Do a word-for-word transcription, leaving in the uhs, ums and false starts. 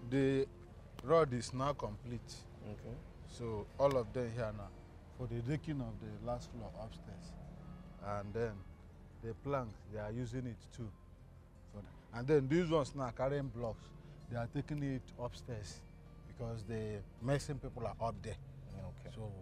the road is now complete. Okay. So all of them here now for the decking of the last floor upstairs. And then the planks, they are using it too. For that. And then these ones now carrying blocks, they are taking it upstairs because the mason people are up there. Okay. So